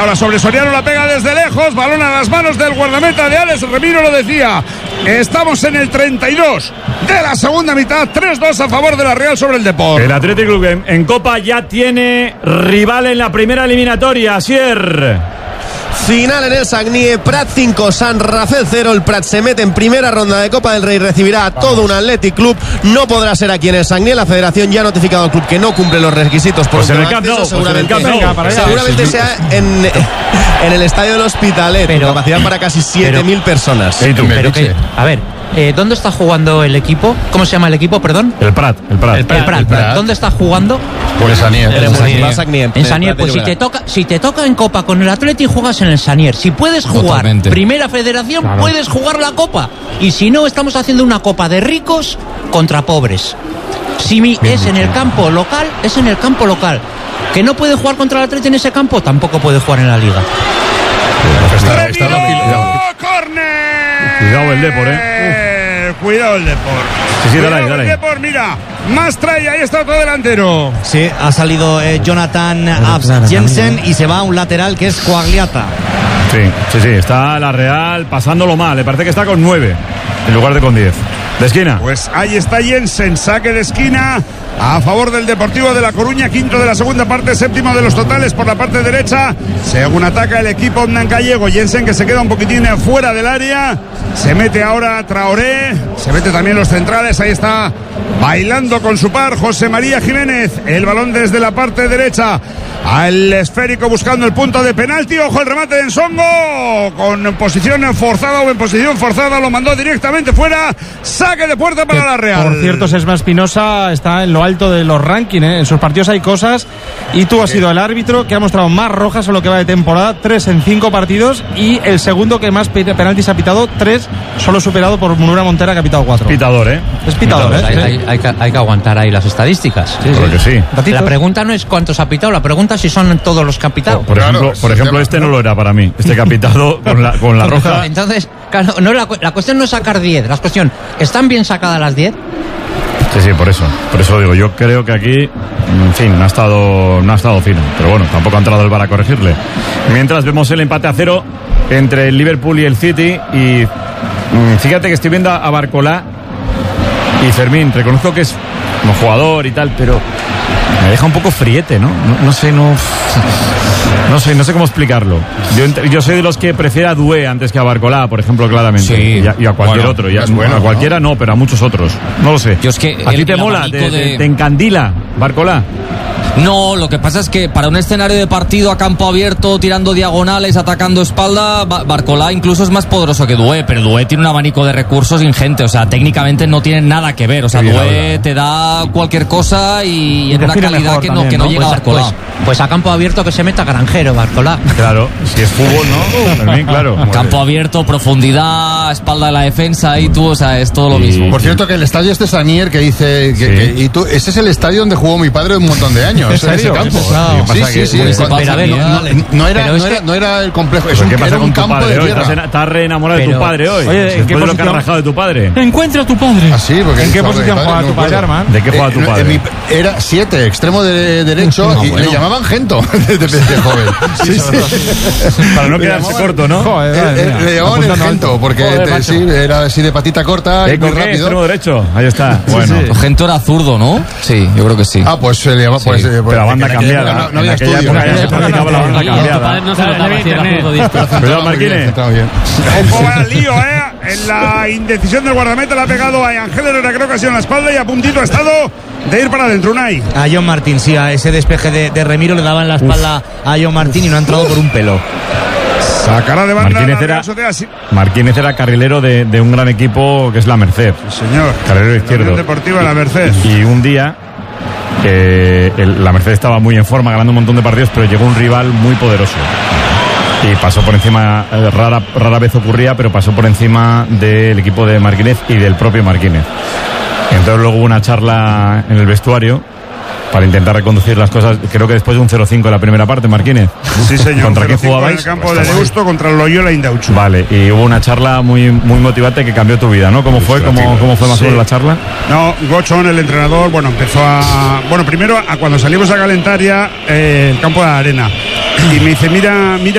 Ahora sobre Soriano, la pega desde lejos, balón a las manos del guardameta de Alex Remiro, lo decía. Estamos en el 32 de la segunda mitad, 3-2 a favor de la Real sobre el Depor. El Athletic Club en Copa ya tiene rival en la primera eliminatoria, Asier. Final en el Sagnier, Prat 5, San Rafael 0. El Prat se mete en primera ronda de Copa del Rey, recibirá a todo un Athletic Club. No podrá ser aquí en el Sagnier. La federación ya ha notificado al club que no cumple los requisitos por en el Camp Nou. Seguramente sea en el estadio del Hospitalet, con capacidad para casi 7.000 personas. A ver, ¿dónde está jugando el equipo? ¿Cómo se llama el equipo, perdón? El Prat. ¿Dónde está jugando? Por el Sagnier. En Sagnier, pues si te toca en Copa con el Atleti, juegas en el Sagnier. Si puedes jugar Primera Federación, puedes jugar la Copa. Y si no, estamos haciendo una Copa de ricos contra pobres. Si es en el campo local, es en el campo local. Que no puede jugar contra el Atleti en ese campo, tampoco puede jugar en la Liga. ¡Córner! Cuidado el Depor, Cuidado el Depor. Sí, dale. El Depor, mira. Mastray, ahí está otro delantero. Sí, ha salido Jonathan Abs Jensen y se va a un lateral que es Coagliata. Sí, está la Real pasándolo mal. Le parece que está con 9 en lugar de con 10. De esquina. Pues ahí está Jensen, saque de esquina a favor del Deportivo de La Coruña, quinto de la segunda parte, séptimo de los totales por la parte derecha, según ataca el equipo gallego. Jensen, que se queda un poquitín fuera del área, se mete ahora Traoré, se mete también los centrales, ahí está bailando con su par José María Jiménez, el balón desde la parte derecha al esférico buscando el punto de penalti. Ojo el remate de Nsongo con posición forzada o en posición forzada, lo mandó directamente fuera. Saque de puerta para la Real. Por cierto, Sesma Espinosa está en lo alto de los rankings, En sus partidos hay cosas y tú has sido el árbitro que ha mostrado más rojas en lo que va de temporada, 3 en 5 partidos, y el segundo que más penaltis ha pitado, 3, solo superado por Munura Montera, que ha pitado 4. Pitador, Es pitador, Hay que aguantar ahí las estadísticas. Creo que sí. La pregunta no es cuántos ha pitado, la pregunta es si son todos los que han pitado. Por ejemplo, este no lo era para mí. Este que ha pitado con la roja. Entonces, claro, la cuestión no es sacar 10, la cuestión, ¿están bien sacadas las 10? Sí, por eso digo, yo creo que aquí, en fin, no ha estado fino, pero bueno, tampoco ha entrado el VAR a corregirle. Mientras vemos el empate a 0 entre el Liverpool y el City, y fíjate que estoy viendo a Barcolá y Fermín, reconozco que es como jugador y tal, pero me deja un poco friete, ¿no? No sé cómo explicarlo. Yo soy de los que prefiero a Doué antes que a Barcolá, por ejemplo, claramente. Sí. Y a cualquier otro. A cualquiera no, pero a muchos otros. No lo sé. Yo es que ¿a ti te mola? ¿Te encandila Barcolá? No, lo que pasa es que para un escenario de partido a campo abierto, tirando diagonales, atacando espalda, Barcolá incluso es más poderoso que Doué, pero Doué tiene un abanico de recursos ingente, o sea, técnicamente no tiene nada que ver, o sea, Doué te da cualquier cosa y en una calidad que no llega a Barcolá. Pues a campo abierto que se meta Granjero, Barcolá. Claro, si es fútbol, ¿no? También, claro. Campo abierto, profundidad, espalda de la defensa y tú, o sea, es todo lo mismo. Por cierto, que el estadio este Sagnier que dice y tú, ese es el estadio donde jugó mi padre un montón de años. ¿En serio? Ese campo. No era el complejo. Era un campo de tierra. Estás re enamorado de tu padre hoy. Oye, ¿en qué posición que has rajado de tu padre? Encuentra a tu padre. Sí, porque ¿En qué posición juega tu padre, Arman? ¿De qué juega tu padre? Era 7, extremo de derecho, y le llamaban Gento desde joven. Para no quedarse corto, ¿no? Le llamaban el Gento, porque era así de patita corta y muy rápido. Extremo derecho, ahí está. Bueno, Gento era zurdo, ¿no? Sí, yo creo que sí. Ah, pues se le llama. Pero la banda cambiada. No había estudio. Ya se practicaba la banda cambiada. No se notaba si era zurdo. Cuidado, Marquines. Ojo, va el lío, en la indecisión del guardameta le ha pegado a Ángel Herrera, creo que ha sido en la espalda, y a puntito ha estado de ir para adentro. Unai. A John Martín, sí, a ese despeje de Remiro le daba en la espalda a John Martín y no ha entrado por un pelo. Sacará de banda Marquínez era carrilero de un gran equipo que es la Merced. Sí, señor. Carrilero izquierdo. Deportiva la Merced. Y un día la Merced estaba muy en forma, ganando un montón de partidos, pero llegó un rival muy poderoso y pasó por encima, rara vez ocurría, pero pasó por encima del equipo de Marquínez y del propio Marquínez. Entonces luego hubo una charla en el vestuario para intentar reconducir las cosas. Creo que después de un 0-5 en la primera parte, Marquínez. Sí, señor. ¿Contra quién jugabais? En el campo de Deusto contra el Loyola Indauchu. Vale, y hubo una charla muy motivante que cambió tu vida, ¿no? ¿Cómo fue? ¿Cómo fue más o menos la charla? No, Gochón, el entrenador, empezó primero cuando salimos a calentar ya el campo de la arena. y me dice, mira